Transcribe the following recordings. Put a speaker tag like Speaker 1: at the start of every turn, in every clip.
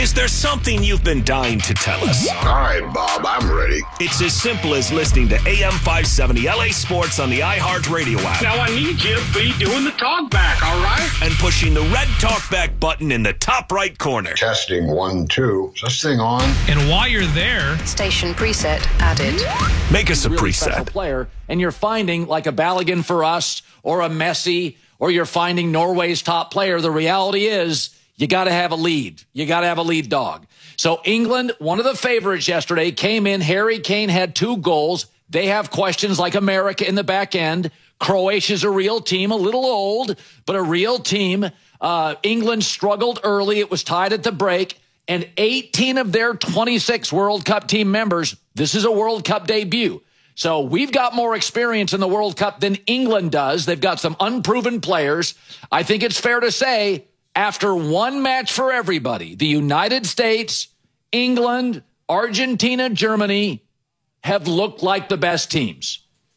Speaker 1: Is there something you've been dying to tell us?
Speaker 2: All right, Bob, I'm ready.
Speaker 1: It's as simple as listening to AM 570 LA Sports on the iHeartRadio app.
Speaker 3: Now I need you to be doing the talk back, all right?
Speaker 1: And pushing the red talkback button in the top right corner.
Speaker 2: Testing 1, 2. Is this thing on?
Speaker 4: And while you're there,
Speaker 5: station preset added.
Speaker 1: Make us a
Speaker 6: really special
Speaker 1: preset.
Speaker 6: Player, and you're finding like a Balogun for us or a Messi, or you're finding Norway's top player. The reality is you got to have a lead. You got to have a lead dog. So England, one of the favorites yesterday, came in. Harry Kane had 2 goals. They have questions like America in the back end. Croatia's a real team, a little old, but a real team. England struggled early. It was tied at the break. And 18 of their 26 World Cup team members, this is a World Cup debut. So we've got more experience in the World Cup than England does. They've got some unproven players. I think it's fair to say, after one match for everybody, the United States, England, Argentina, Germany have looked like the best teams.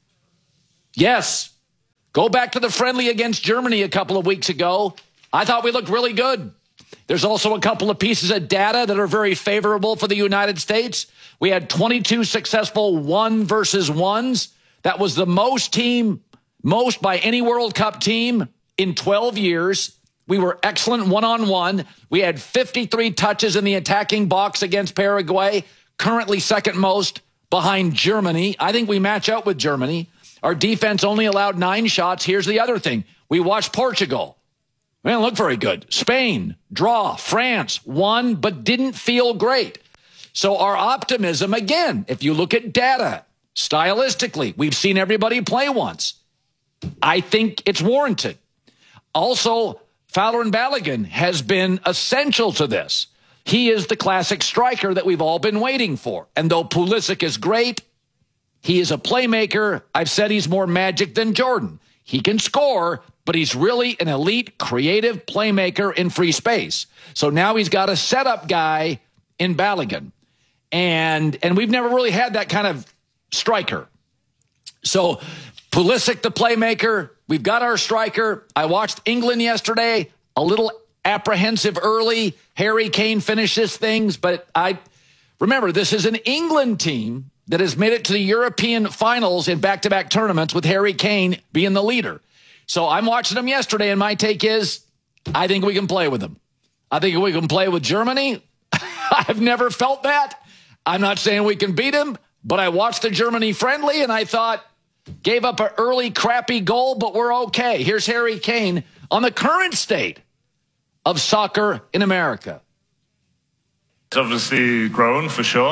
Speaker 6: Yes. Go back to the friendly against Germany a couple of weeks ago. I thought we looked really good. There's also a couple of pieces of data that are very favorable for the United States. We had 22 successful 1-versus-1s. That was the most by any World Cup team in 12 years. We were excellent one-on-one. We had 53 touches in the attacking box against Paraguay, currently second most behind Germany. I think we match up with Germany. Our defense only allowed 9 shots. Here's the other thing. We watched Portugal. We didn't look very good. Spain, draw. France, won, but didn't feel great. So our optimism, again, if you look at data, stylistically, we've seen everybody play once. I think it's warranted. Also, Fowler and Balogun has been essential to this. He is the classic striker that we've all been waiting for. And though Pulisic is great, he is a playmaker. I've said he's more Magic than Jordan. He can score, but he's really an elite, creative playmaker in free space. So now he's got a setup guy in Balogun. And we've never really had that kind of striker. So Pulisic, the playmaker, we've got our striker. I watched England yesterday, a little apprehensive early. Harry Kane finishes things, but remember, this is an England team that has made it to the European finals in back-to-back tournaments with Harry Kane being the leader. So I'm watching them yesterday, and my take is I think we can play with them. I think we can play with Germany. I've never felt that. I'm not saying we can beat them, but I watched the Germany friendly, and I thought, gave up an early crappy goal, but we're okay. Here's Harry Kane on the current state of soccer in America.
Speaker 7: It's obviously grown for sure.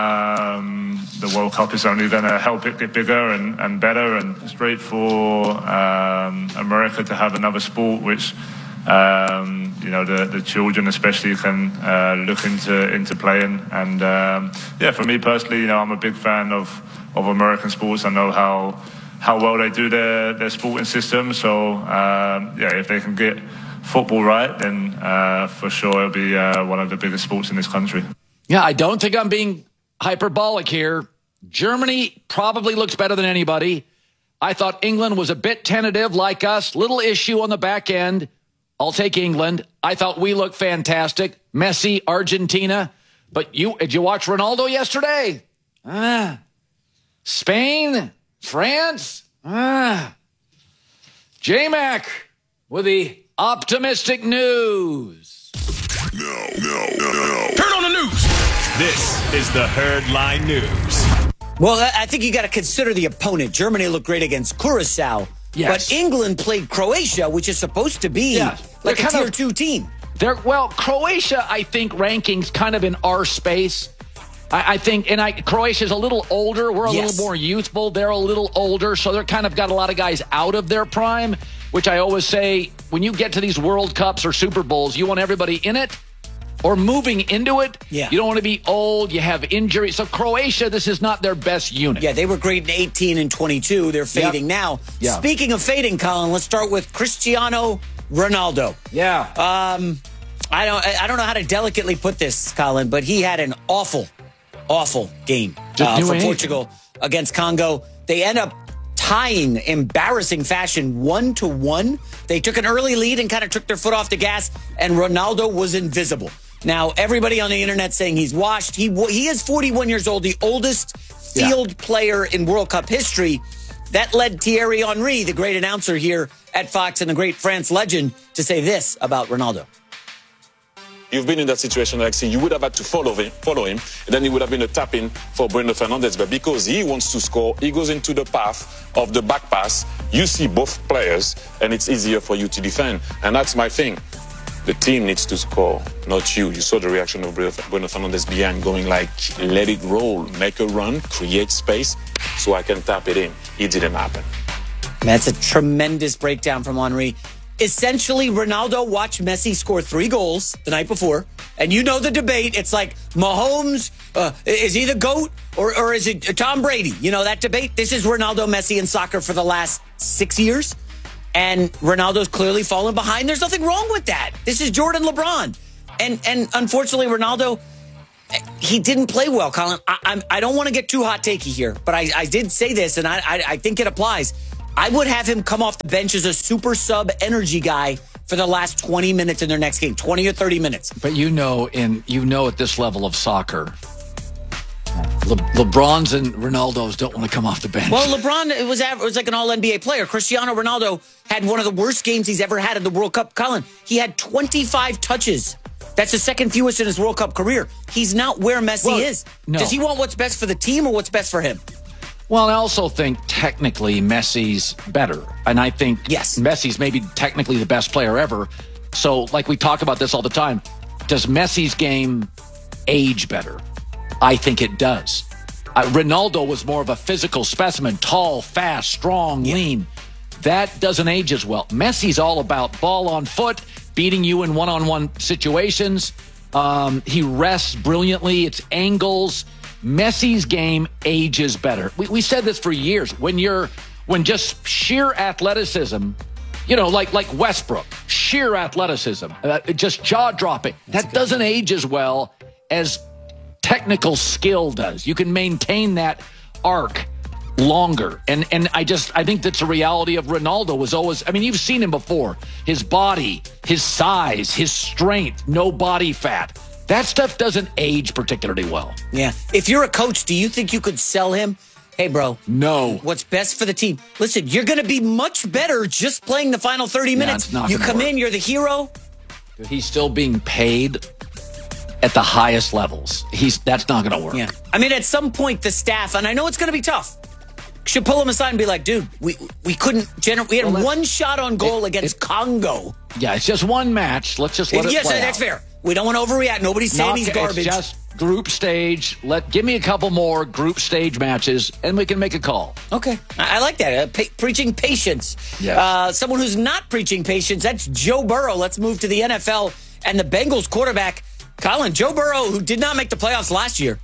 Speaker 7: The World Cup is only going to help it get bigger and better, and it's great for America to have another sport which the children especially can look into playing. And for me personally, I'm a big fan of American sports. I know how well they do their sporting system. So if they can get football right, then for sure it'll be one of the biggest sports in this country.
Speaker 6: Yeah, I don't think I'm being hyperbolic here. Germany probably looks better than anybody. I thought England was a bit tentative like us. Little issue on the back end. I'll take England. I thought we looked fantastic. Messi, Argentina. But did you watch Ronaldo yesterday? Spain, France. J-Mac with the optimistic news.
Speaker 2: No.
Speaker 4: turn on the news.
Speaker 1: This is the Herd Line News.
Speaker 8: Well, I think you got to consider the opponent. Germany looked great against Curacao.
Speaker 6: Yes.
Speaker 8: But England played Croatia, which is supposed to be like a tier 2 team.
Speaker 6: Croatia, I think, rankings kind of in our space. I think, Croatia's a little older. We're a little more youthful. They're a little older, so they're kind of got a lot of guys out of their prime, which I always say, when you get to these World Cups or Super Bowls, you want everybody in it or moving into it.
Speaker 8: Yeah.
Speaker 6: You don't want to be old. You have injuries. So Croatia, this is not their best unit.
Speaker 8: Yeah, they were great in 18 and 22. They're fading now.
Speaker 6: Yeah.
Speaker 8: Speaking of fading, Colin, let's start with Cristiano Ronaldo.
Speaker 6: Yeah.
Speaker 8: I don't know how to delicately put this, Colin, but he had an awful game for Portugal against Congo. They end up tying embarrassing fashion 1-1. They took an early lead and kind of took their foot off the gas, and Ronaldo was invisible. Now, everybody on the internet saying he's washed. He is 41 years old, the oldest field player in World Cup history. That led Thierry Henry, the great announcer here at Fox and the great France legend, to say this about Ronaldo.
Speaker 9: You've been in that situation, Alexi. You would have had to follow him, and then it would have been a tap-in for Bruno Fernandes. But because he wants to score, he goes into the path of the back pass. You see both players, and it's easier for you to defend. And that's my thing. The team needs to score, not you. You saw the reaction of Bruno Fernandes behind, going like, let it roll, make a run, create space, so I can tap it in. It didn't happen.
Speaker 8: That's a tremendous breakdown from Henry. Essentially, Ronaldo watched Messi score 3 goals the night before. And you know the debate. It's like Mahomes, is he the GOAT or is it Tom Brady? You know that debate? This is Ronaldo, Messi in soccer for the last 6 years. And Ronaldo's clearly fallen behind. There's nothing wrong with that. This is Jordan LeBron. And unfortunately, Ronaldo, he didn't play well, Colin. I don't want to get too hot takey here, but I did say this, and I think it applies. I would have him come off the bench as a super sub energy guy for the last 20 minutes in their next game, 20 or 30 minutes.
Speaker 6: But you know at this level of soccer, LeBrons and Ronaldos don't want to come off the bench.
Speaker 8: Well, LeBron it was like an all-NBA player. Cristiano Ronaldo had one of the worst games he's ever had in the World Cup. Colin, he had 25 touches. That's the second fewest in his World Cup career. He's not where Messi is. No. Does he want what's best for the team or what's best for him?
Speaker 6: Well, I also think technically Messi's better. And I think Messi's maybe technically the best player ever. So, like we talk about this all the time, does Messi's game age better? I think it does. Ronaldo was more of a physical specimen, tall, fast, strong, lean. That doesn't age as well. Messi's all about ball on foot, beating you in one-on-one situations. He rests brilliantly. It's angles. Messi's game ages better. We said this for years. When just sheer athleticism, you know, like Westbrook, sheer athleticism, just jaw-dropping, that doesn't age as well as technical skill does. You can maintain that arc longer. And I think that's a reality of Ronaldo was always, I mean, you've seen him before. His body, his size, his strength, no body fat. That stuff doesn't age particularly well.
Speaker 8: Yeah. If you're a coach, do you think you could sell him? Hey, bro.
Speaker 6: No.
Speaker 8: What's best for the team? Listen, you're going to be much better just playing the final 30 minutes. You come in, you're the hero.
Speaker 6: He's still being paid at the highest levels. That's not going to work.
Speaker 8: Yeah. I mean, at some point, the staff, and I know it's going to be tough, should pull him aside and be like, dude, we couldn't generate. We had one shot on goal against Congo.
Speaker 6: Yeah, it's just one match. Let's just let it play
Speaker 8: Yes, that's fair. We don't want to overreact. Nobody's saying he's garbage.
Speaker 6: It's just group stage. Give me a couple more group stage matches, and we can make a call.
Speaker 8: Okay. I like that. Preaching patience.
Speaker 6: Yes.
Speaker 8: Someone who's not preaching patience, that's Joe Burrow. Let's move to the NFL and the Bengals quarterback, Colin. Joe Burrow, who did not make the playoffs last year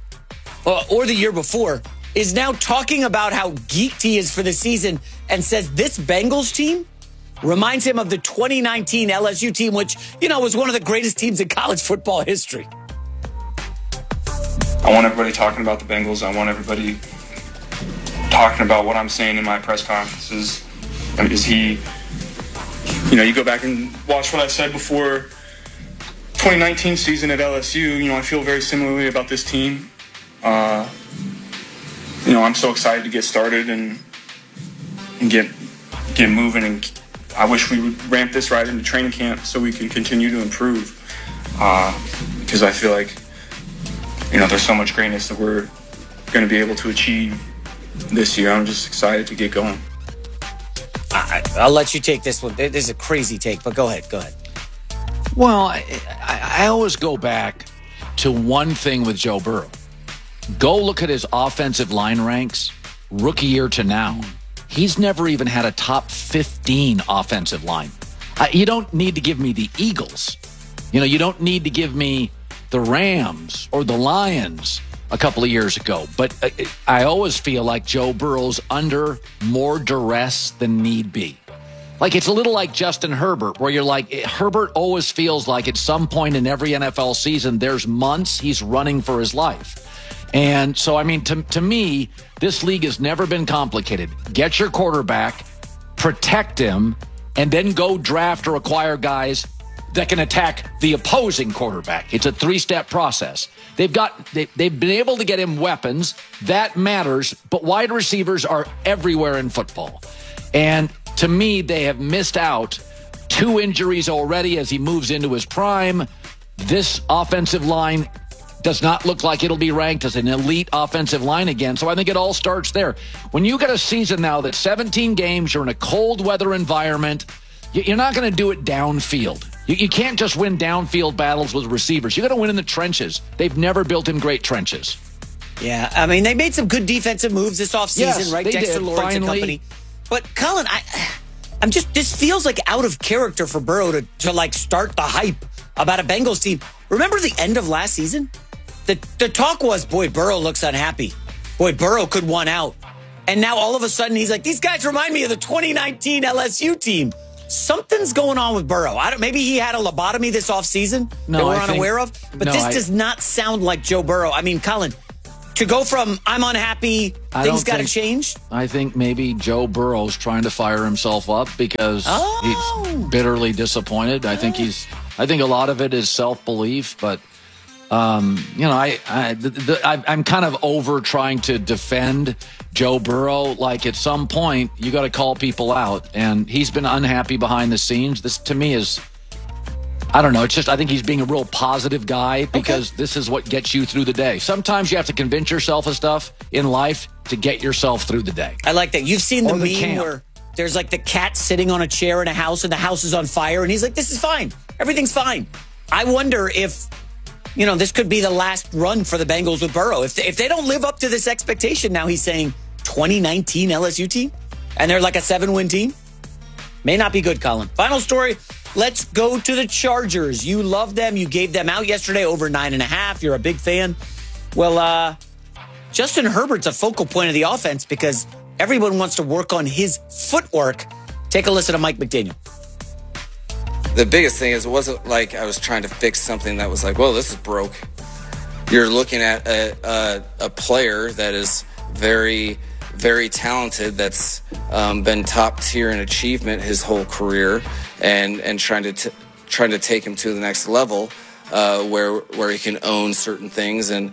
Speaker 8: or the year before, is now talking about how geeked he is for the season and says this Bengals team reminds him of the 2019 LSU team, which, was one of the greatest teams in college football history.
Speaker 10: I want everybody talking about the Bengals. I want everybody talking about what I'm saying in my press conferences. You go back and watch what I said before 2019 season at LSU. I feel very similarly about this team. I'm so excited to get started and get moving, and I wish we would ramp this right into training camp so we can continue to improve. Because I feel like, there's so much greatness that we're going to be able to achieve this year. I'm just excited to get going.
Speaker 8: I'll let you take this one. This is a crazy take, but go ahead.
Speaker 6: Well, I always go back to one thing with Joe Burrow. Go look at his offensive line ranks, rookie year to now. He's never even had a top 15 offensive line. You don't need to give me the Eagles. You don't need to give me the Rams or the Lions a couple of years ago. But I always feel like Joe Burrow's under more duress than need be. Like, it's a little like Justin Herbert, where you're like, Herbert always feels like at some point in every NFL season, there's months he's running for his life. And so, I mean, to me, this league has never been complicated. Get your quarterback, protect him, and then go draft or acquire guys that can attack the opposing quarterback. It's a 3-step process. They've been able to get him weapons. That matters, but wide receivers are everywhere in football. And to me, they have missed out 2 injuries already as he moves into his prime. This offensive line does not look like it'll be ranked as an elite offensive line again. So I think it all starts there. When you get a season now that's 17 games, you're in a cold weather environment, you're not going to do it downfield. You can't just win downfield battles with receivers. You got to win in the trenches. They've never built him great trenches.
Speaker 8: Yeah, I mean, they made some good defensive moves this offseason,
Speaker 6: yes,
Speaker 8: right?
Speaker 6: They
Speaker 8: Dexter
Speaker 6: did,
Speaker 8: Lawrence and company. But Colin, this feels like out of character for Burrow to like start the hype about a Bengals team. Remember the end of last season? The talk was, boy, Burrow looks unhappy. Boy, Burrow could one out. And now all of a sudden he's like, these guys remind me of the 2019 LSU team. Something's going on with Burrow. Maybe he had a lobotomy this offseason that we're unaware of. But this does not sound like Joe Burrow. I mean, Colin, to go from I'm unhappy, things got to change.
Speaker 6: I think maybe Joe Burrow's trying to fire himself up because he's bitterly disappointed. I think a lot of it is self-belief, but I'm kind of over trying to defend Joe Burrow. Like at some point, you got to call people out, and he's been unhappy behind the scenes. This to me is, I don't know. It's just I think he's being a real positive guy because this is what gets you through the day. Sometimes you have to convince yourself of stuff in life to get yourself through the day.
Speaker 8: I like that. You've seen the meme where there's like the cat sitting on a chair in a house, and the house is on fire, and he's like, "This is fine. Everything's fine." I wonder if, this could be the last run for the Bengals with Burrow. If they don't live up to this expectation, now he's saying 2019 LSU team, and they're like a 7-win team, may not be good, Colin. Final story. Let's go to the Chargers. You love them. You gave them out yesterday over 9.5. You're a big fan. Well, Justin Herbert's a focal point of the offense because everyone wants to work on his footwork. Take a listen to Mike McDaniel.
Speaker 11: The biggest thing is it wasn't like I was trying to fix something that was like, well, this is broke. You're looking at a player that is very, very talented, that's been top tier in achievement his whole career, and trying to take him to the next level where he can own certain things and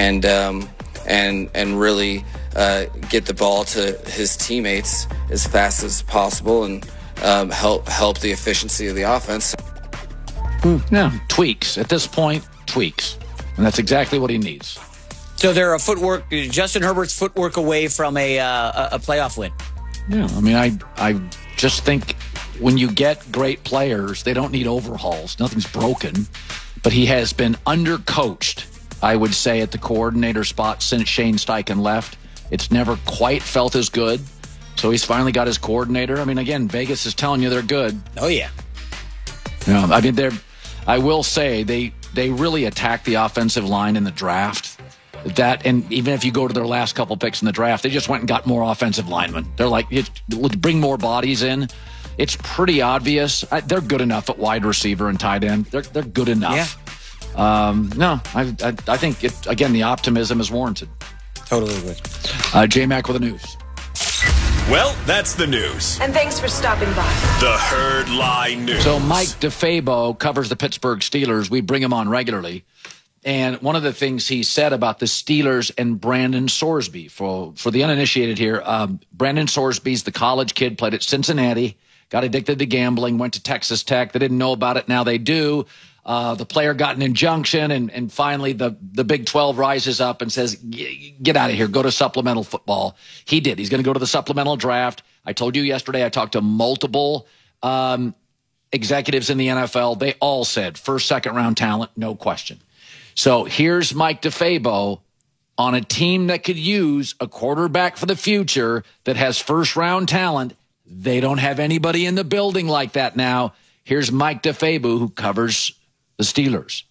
Speaker 11: really get the ball to his teammates as fast as possible and help the efficiency of the offense.
Speaker 6: Yeah, tweaks. At this point, tweaks. And that's exactly what he needs.
Speaker 8: So they're Justin Herbert's footwork away from a playoff win.
Speaker 6: Yeah, I mean, I just think when you get great players, they don't need overhauls. Nothing's broken. But he has been undercoached, I would say, at the coordinator spot since Shane Steichen left. It's never quite felt as good. So he's finally got his coordinator. I mean, again, Vegas is telling you they're good.
Speaker 8: Oh, yeah.
Speaker 6: Yeah, I mean, I will say they really attacked the offensive line in the draft. And even if you go to their last couple picks in the draft, they just went and got more offensive linemen. They're like, bring more bodies in. It's pretty obvious. They're good enough at wide receiver and tight end. They're good enough. Yeah. I think, again, the optimism is warranted.
Speaker 8: Totally agree.
Speaker 6: J-Mac with the news.
Speaker 1: Well, that's the news.
Speaker 5: And thanks for stopping by.
Speaker 1: The Herd Lie News.
Speaker 6: So Mike DeFabo covers the Pittsburgh Steelers. We bring him on regularly. And one of the things he said about the Steelers and Brandon Sorsby, for the uninitiated here, Brandon Sorsby's the college kid, played at Cincinnati, got addicted to gambling, went to Texas Tech. They didn't know about it. Now they do. The player got an injunction, and finally the Big 12 rises up and says, get out of here, go to supplemental football. He did. He's going to go to the supplemental draft. I told you yesterday I talked to multiple executives in the NFL. They all said first, second round talent, no question. So here's Mike DeFabo on a team that could use a quarterback for the future that has first round talent. They don't have anybody in the building like that now. Here's Mike DeFabo, who covers the Steelers.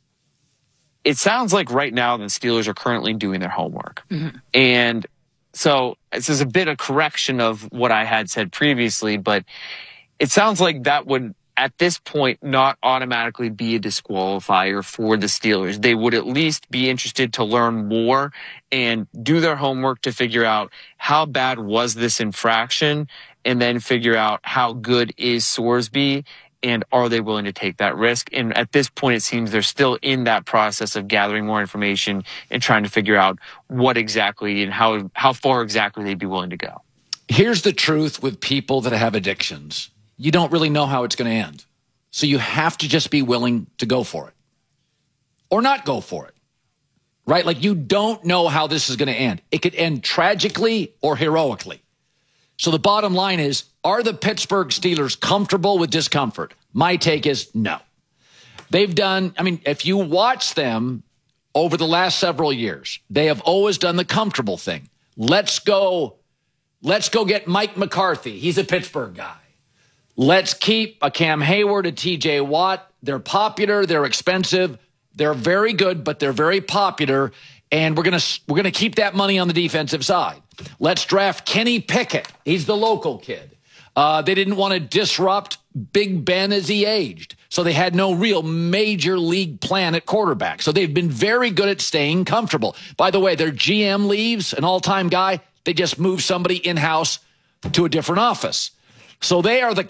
Speaker 12: It sounds like right now the Steelers are currently doing their homework. Mm-hmm. And so this is a bit of correction of what I had said previously, but it sounds like that would, at this point, not automatically be a disqualifier for the Steelers. They would at least be interested to learn more and do their homework to figure out how bad was this infraction, and then figure out how good is Sorsby, and are they willing to take that risk? And at this point, it seems they're still in that process of gathering more information and trying to figure out what exactly and how far exactly they'd be willing to go.
Speaker 6: Here's the truth with people that have addictions. You don't really know how it's going to end. So you have to just be willing to go for it or not go for it, right? Like you don't know how this is going to end. It could end tragically or heroically. So the bottom line is, are the Pittsburgh Steelers comfortable with discomfort? My take is no. They've done, I mean, if you watch them over the last several years, they have always done the comfortable thing. Let's go get Mike McCarthy. He's a Pittsburgh guy. Let's keep a Cam Hayward, a TJ Watt. They're popular. They're expensive. They're very good, but they're very popular. And we're gonna keep that money on the defensive side. Let's draft Kenny Pickett. He's the local kid. They didn't want to disrupt Big Ben as he aged. So they had no real major league plan at quarterback. So they've been very good at staying comfortable. By the way, their GM leaves, an all-time guy. They just move somebody in-house to a different office. So they are the